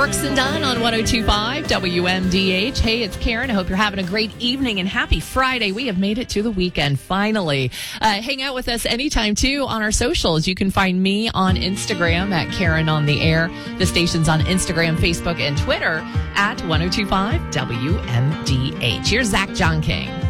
Brooks and Dunn on 102.5 WMDH. Hey, it's Karen. I hope you're having a great evening and happy Friday. We have made it to the weekend, finally. Hang out with us anytime, too, on our socials. You can find me on Instagram at Karen on the Air. The station's on Instagram, Facebook, and Twitter at 102.5 WMDH. Here's Zach John King.